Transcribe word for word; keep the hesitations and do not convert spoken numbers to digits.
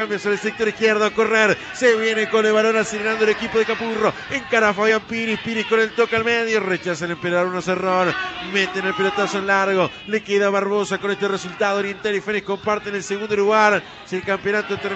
cambio sobre el sector izquierdo a correr. Se viene con el balón acelerando el equipo de Capurro. Encara a Fabián Piris. Piris con el toque al medio. Rechaza el emperador, unos error. Meten el pelotazo en largo. Le queda a Barbosa con este resultado. Oriental y Fénix comparten el segundo lugar. Si el campeonato termina.